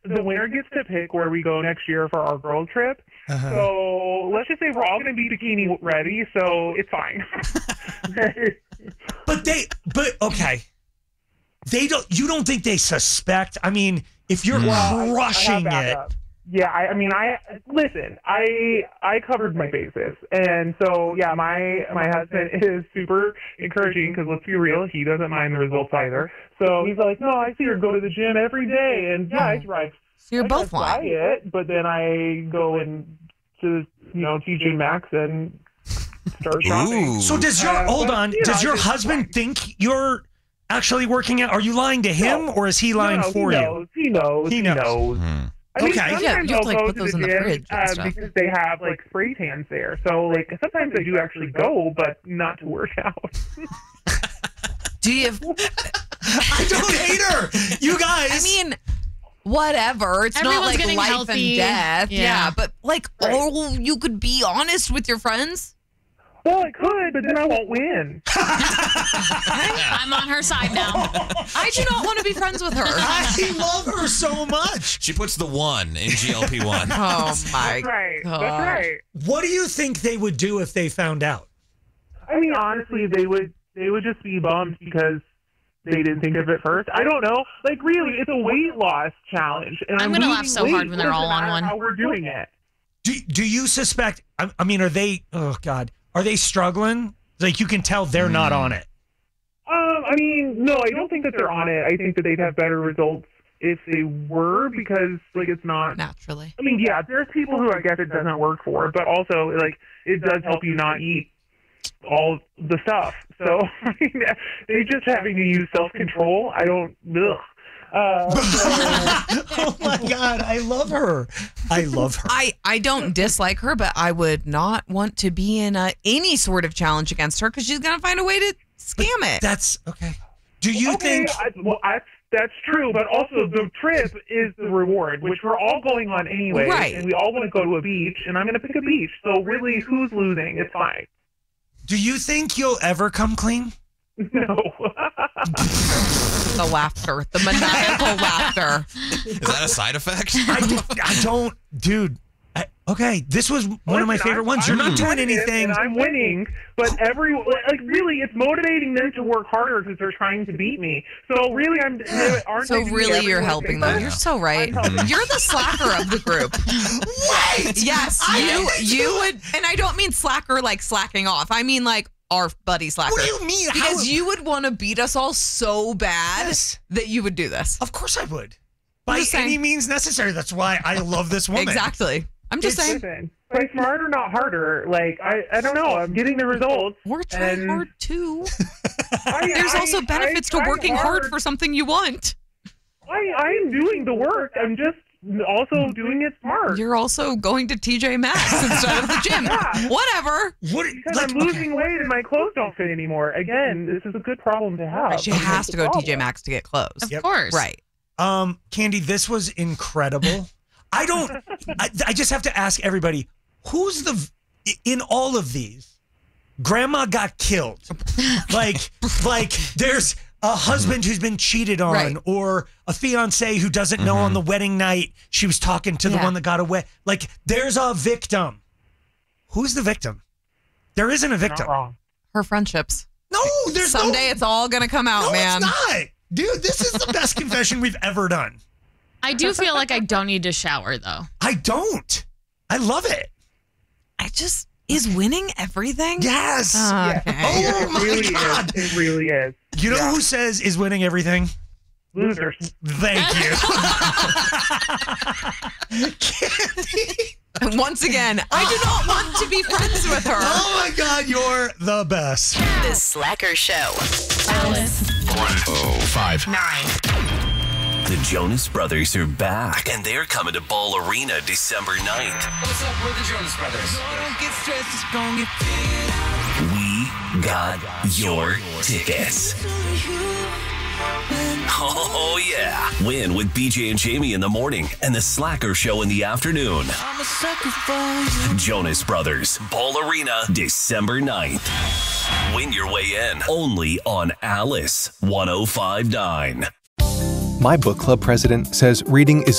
the winner gets to pick where we go next year for our girl trip. So let's just say we're all going to be bikini ready, so it's fine. Okay. You don't think they suspect? I mean, if you're crushing it. Yeah, I covered my bases. And so, yeah, my husband is super encouraging because let's be real, he doesn't mind the results either. So he's like, no, I see her go to the gym every day. And yeah, I drive. So you're both lying. It, but then I go and to, TJ Maxx and start shopping. So does your, does your husband think you're actually working out? Are you lying to him or is he lying for you? He knows. I mean, you have to like put those in the fridge because they have like spray tans there. So like sometimes I do actually go, but not to work out. Do you? I don't hate her. You guys. I mean, whatever. It's not like life healthy. and death. Yeah, but like, you could be honest with your friends. Well, I could, but then I won't win. I'm on her side now. I do not want to be friends with her. I love her so much. She puts the 1 in GLP-1. Oh, my God. That's right. What do you think they would do if they found out? I mean, honestly, they would just be bummed because they didn't think of it first. I don't know. Like, really, it's a weight loss challenge. And I'm going to laugh so hard when they're all on one. How we're doing it. Do you suspect, I mean, are they, oh, God. Are they struggling? Like, you can tell they're not on it. I mean, no, I don't think that they're on it. I think that they'd have better results if they were because, like, it's not... Naturally. I mean, yeah, there's people who I guess it doesn't work for, but also, like, it does help you not eat all the stuff. So, I mean, they just having to use self-control. I don't... Ugh. Oh my God, I love her. I don't dislike her, but I would not want to be in any sort of challenge against her because she's going to find a way to scam it. That's okay. Do you think? That's true, but also the trip is the reward, which we're all going on anyway. Right. And we all want to go to a beach, and I'm going to pick a beach. So really, who's losing? It's fine. Do you think you'll ever come clean? No. The laughter, the maniacal laughter. Is that a side effect? I don't, dude. Okay, this was one of my favorite ones. You're not doing anything. And I'm winning, but really, it's motivating them to work harder because they're trying to beat me. So really, you're helping them. You're so right. You're the slacker of the group. Wait. Yes, you would, and I don't mean slacker like slacking off. I mean like our buddy slacker. What do you mean? Because you would want to beat us all so bad that you would do this. Of course I would. By any means necessary. That's why I love this woman. Exactly. I'm just saying. Listen, play smarter, not harder. Like, I don't know. I'm getting the results. We're trying hard, too. There's also benefits to working hard for something you want. I'm doing the work. I'm just also doing it smart. You're also going to TJ Maxx instead of the gym. Yeah. Whatever. Because I'm losing weight and my clothes don't fit anymore. Again, this is a good problem to have. She has to go to TJ Maxx to get clothes. Of course. Right. Candy, this was incredible. I just have to ask everybody, who's in all of these, grandma got killed. like there's a husband who's been cheated on, or a fiance who doesn't know on the wedding night she was talking to the one that got away. Like, there's a victim. Who's the victim? There isn't a victim. Not wrong. Her friendships. No, there's someday it's all gonna come out, man. It's not. Dude, this is the best confession we've ever done. I do feel like I don't need to shower, though. I don't. I love it. Is winning everything? Yes. Okay. Oh, my God. It really is. You know who says is winning everything? Losers. Thank you. Candy. Once again, I do not want to be friends with her. Oh, my God. You're the best. The Slacker Show. Alice. 105.9. The Jonas Brothers are back, and they're coming to Ball Arena December 9th. What's up with the Jonas Brothers? Don't get stressed, it's gonna get we got your tickets. Oh, yeah. Win with BJ and Jamie in the morning and the Slacker Show in the afternoon. I'm a sucker for you. Jonas Brothers, Ball Arena, December 9th. Win your way in only on Alice 105.9. My book club president says reading is